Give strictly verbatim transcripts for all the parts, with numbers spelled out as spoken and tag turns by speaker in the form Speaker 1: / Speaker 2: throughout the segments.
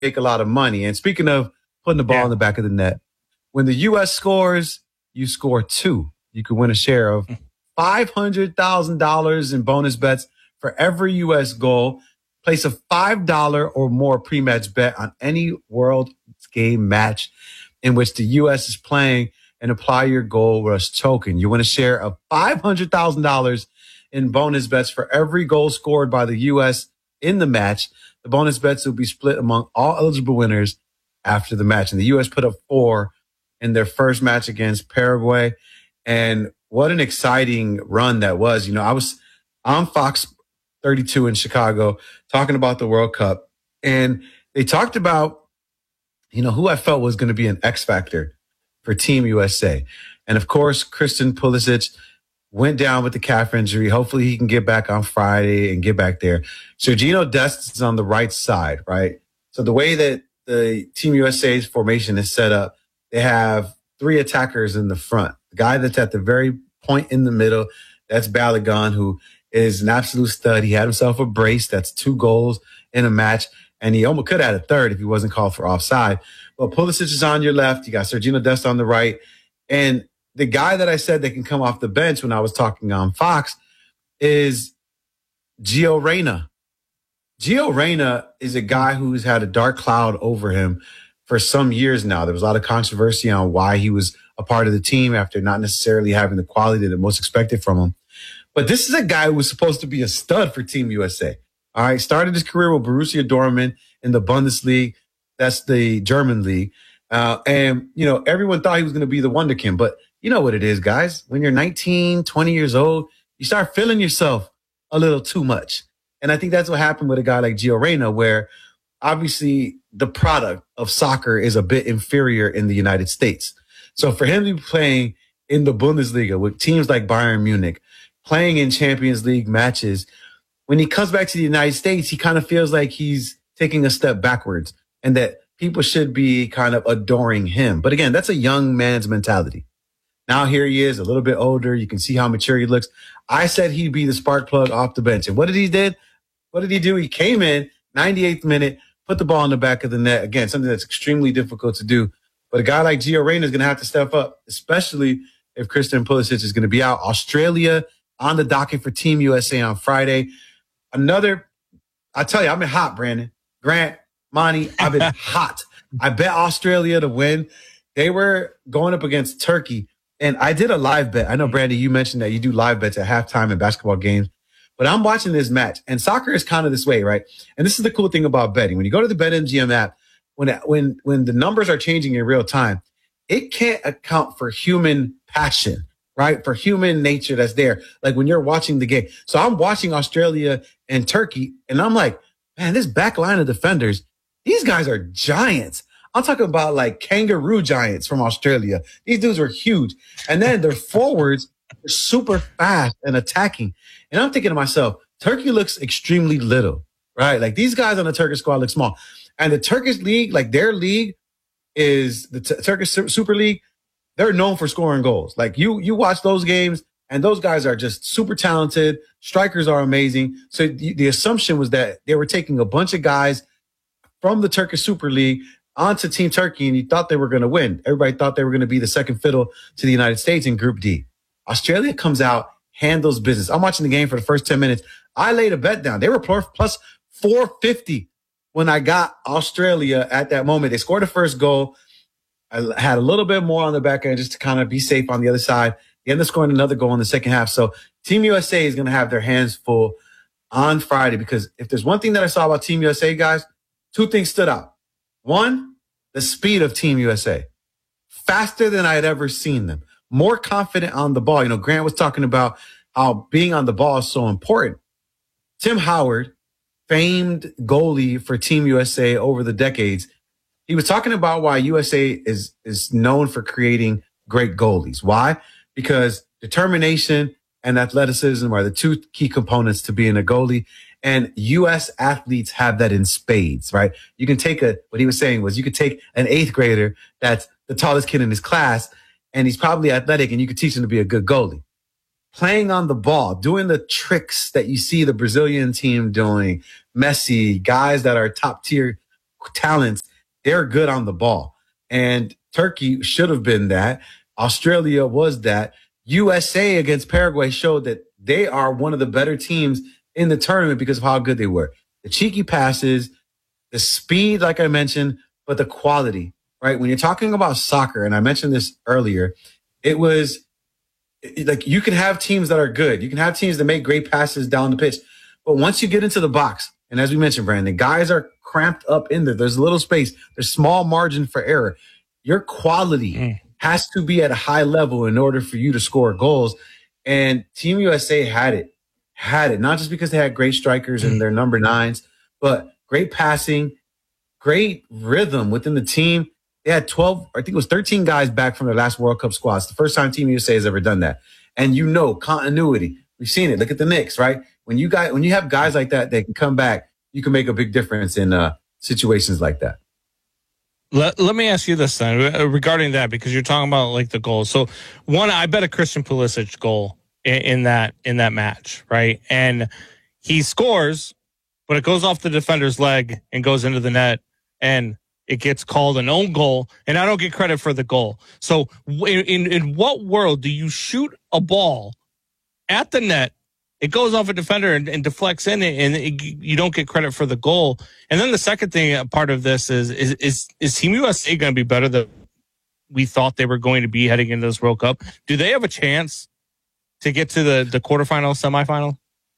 Speaker 1: make a lot of money. And speaking of putting the ball
Speaker 2: Yeah.
Speaker 1: in the back of the net, when the U S scores, you score two. You could win a share of five hundred thousand dollars in bonus bets for every U S goal. Place a five dollars or more pre-match bet on any World Game match in which the U S is playing and apply your goal rush token. You win a share of five hundred thousand dollars in bonus bets for every goal scored by the U S in the match. The bonus bets will be split among all eligible winners after the match. And the U S put up four in their first match against Paraguay. And what an exciting run that was. You know, I was on Fox thirty-two in Chicago talking about the World Cup, and they talked about, you know, who I felt was going to be an X factor for Team U S A. And of course, Christian Pulisic went down with the calf injury. Hopefully he can get back on Friday and get back there. Sergino Dest is on the right side, right? So the way that the Team U S A's formation is set up, they have three attackers in the front. The guy that's at the very point in the middle, that's Balogun, who is an absolute stud. He had himself a brace. That's two goals in a match. And he almost could have had a third if he wasn't called for offside. But Pulisic is on your left. You got Sergino Dest on the right. And the guy that I said that can come off the bench when I was talking on Fox is Gio Reyna. Gio Reyna is a guy who's had a dark cloud over him for some years now. There was a lot of controversy on why he was a part of the team after not necessarily having the quality that most expected from him. But this is a guy who was supposed to be a stud for Team U S A. All right, started his career with Borussia Dortmund in the Bundesliga. That's the German league. Uh, and, you know, everyone thought he was going to be the wonderkind. But you know what it is, guys. When you're nineteen, twenty years old, you start feeling yourself a little too much. And I think that's what happened with a guy like Gio Reyna, where obviously the product of soccer is a bit inferior in the United States. So for him to be playing in the Bundesliga with teams like Bayern Munich, playing in Champions League matches, when he comes back to the United States, he kind of feels like he's taking a step backwards and that people should be kind of adoring him. But again, that's a young man's mentality. Now here he is, a little bit older. You can see how mature he looks. I said he'd be the spark plug off the bench. And what did he did? What did he do? He came in, ninety-eighth minute, put the ball in the back of the net. Again, something that's extremely difficult to do. But a guy like Gio Reyna is going to have to step up, especially if Christian Pulisic is going to be out. Australia on the docket for Team U S A on Friday. Another, I tell you, I've been hot, Brandon. Grant, Monty, I've been hot. I bet Australia to win. They were going up against Turkey. And I did a live bet. I know, Brandon, you mentioned that you do live bets at halftime in basketball games. But I'm watching this match, and soccer is kind of this way, right? And this is the cool thing about betting. When you go to the BetMGM app, when when when the numbers are changing in real time, it can't account for human passion, right? For human nature that's there. Like when you're watching the game. So I'm watching Australia and Turkey, and I'm like, man, this back line of defenders, these guys are giants. I'm talking about like kangaroo giants from Australia. These dudes are huge. And then their forwards are super fast and attacking. And I'm thinking to myself, Turkey looks extremely little, right? Like these guys on the Turkish squad look small. And the Turkish league, like their league is the T- Turkish Super League. They're known for scoring goals. Like you, you watch those games and those guys are just super talented. Strikers are amazing. So the, the assumption was that they were taking a bunch of guys from the Turkish Super League onto Team Turkey, and you thought they were going to win. Everybody thought they were going to be the second fiddle to the United States in Group D. Australia comes out, handles business. I'm watching the game for the first ten minutes. I laid a bet down. They were plus four fifty when I got Australia at that moment. They scored the first goal. I had a little bit more on the back end just to kind of be safe on the other side. They ended up scoring another goal in the second half. So Team U S A is going to have their hands full on Friday, because if there's one thing that I saw about Team U S A, guys, two things stood out. One, the speed of Team U S A. Faster than I had ever seen them. More confident on the ball. You know, Grant was talking about how being on the ball is so important. Tim Howard, famed goalie for Team U S A over the decades, he was talking about why U S A is, is known for creating great goalies. Why? Because determination and athleticism are the two key components to being a goalie. And U S athletes have that in spades, right? You can take a, what he was saying was you could take an eighth grader that's the tallest kid in his class, and he's probably athletic, and you could teach him to be a good goalie. Playing on the ball, doing the tricks that you see the Brazilian team doing, Messi, guys that are top tier talents, they're good on the ball. And Turkey should have been that. Australia was that. U S A against Paraguay showed that they are one of the better teams in the tournament because of how good they were. The cheeky passes, the speed, like I mentioned, but the quality, right? When you're talking about soccer, and I mentioned this earlier, it was like you can have teams that are good. You can have teams that make great passes down the pitch. But once you get into the box, and as we mentioned, Brandon, guys are cramped up in there. There's a little space. There's small margin for error. Your quality mm. has to be at a high level in order for you to score goals. And Team U S A had it, had it, not just because they had great strikers and their number nines, but great passing, great rhythm within the team. They had twelve, I think it was thirteen guys back from their last World Cup squad. It's the first time Team U S A has ever done that. And you know, continuity. We've seen it. Look at the Knicks, right? When you got, when you have guys like that that can come back, you can make a big difference in uh, situations like that.
Speaker 2: Let, let me ask you this then regarding that, because you're talking about like the goals. So one, I bet a Christian Pulisic goal in, in that in that match, right? And he scores, but it goes off the defender's leg and goes into the net, and it gets called an own goal, and I don't get credit for the goal. So in in, in what world do you shoot a ball at the net? It goes off a defender and, and deflects in, and it, you don't get credit for the goal. And then the second thing, part of this is is is, is Team U S A going to be better than we thought they were going to be heading into this World Cup? Do they have a chance to get to the, the quarterfinal, semifinal?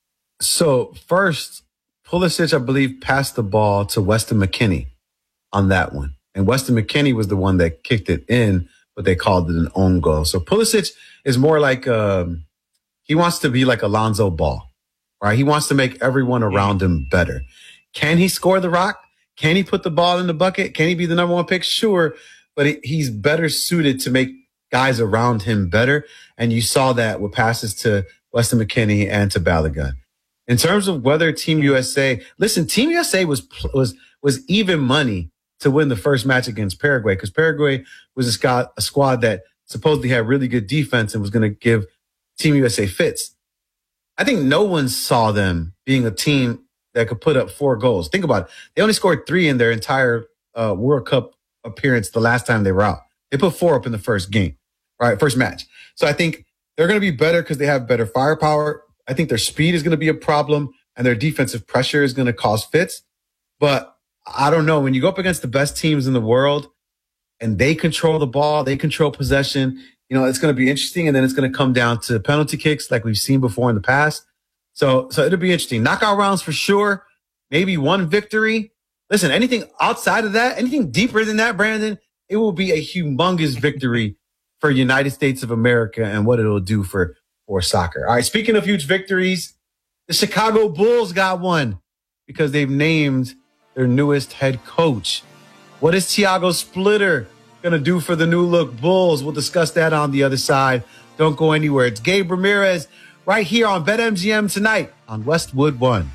Speaker 1: So first, Pulisic, I believe, passed the ball to Weston McKennie on that one. And Weston McKennie was the one that kicked it in, but they called it an own goal. So Pulisic is more like... Um, He wants to be like Alonzo Ball, right? He wants to make everyone around him better. Can he score the rock? Can he put the ball in the bucket? Can he be the number one pick? Sure. But he's better suited to make guys around him better. And you saw that with passes to Weston McKennie and to Balogun. In terms of whether Team U S A, listen, Team U S A was, was, was even money to win the first match against Paraguay, because Paraguay was a squad, a squad that supposedly had really good defense and was going to give Team U S A fits. I think no one saw them being a team that could put up four goals. Think about it. They only scored three in their entire uh, World Cup appearance the last time they were out. They put four up in the first game, right? First match. So I think they're going to be better because they have better firepower. I think their speed is going to be a problem, and their defensive pressure is going to cause fits. But I don't know. When you go up against the best teams in the world and they control the ball, they control possession, you know, it's going to be interesting, and then it's going to come down to penalty kicks like we've seen before in the past. So, so it'll be interesting. Knockout rounds for sure. Maybe one victory. Listen, anything outside of that, anything deeper than that, Brandon, it will be a humongous victory for United States of America and what it'll do for, for soccer. All right, speaking of huge victories, the Chicago Bulls got one because they've named their newest head coach. What is Thiago Splitter going to do for the new look Bulls? We'll discuss that on the other side. Don't go anywhere. It's Gabe Ramirez right here on BetMGM tonight on Westwood One.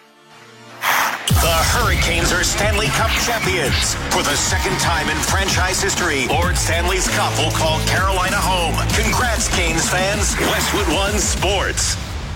Speaker 3: The Hurricanes are Stanley Cup champions. For the second time in franchise history, Lord Stanley's Cup will call Carolina home. Congrats, Canes fans. Westwood One Sports.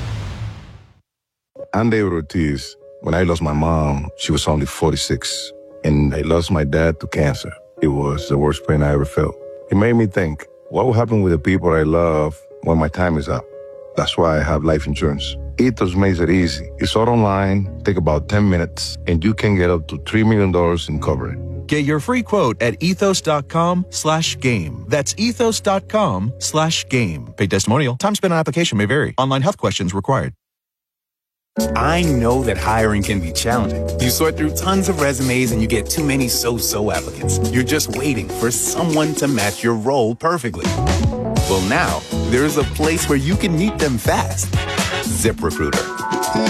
Speaker 4: I'm David Ortiz. When I lost my mom, she was only forty-six. And I lost my dad to cancer. It was the worst pain I ever felt. It made me think, what will happen with the people I love when my time is up? That's why I have life insurance. Ethos makes it easy. It's all online, take about ten minutes, and you can get up to three million dollars in coverage.
Speaker 5: Get your free quote at ethos.com slash game. That's ethos.com slash game. Paid testimonial. Time spent on application may vary. Online health questions required.
Speaker 6: I know that hiring can be challenging. You sort through tons of resumes and you get too many so-so applicants. You're just waiting for someone to match your role perfectly. Well, now, there's a place where you can meet them fast. ZipRecruiter.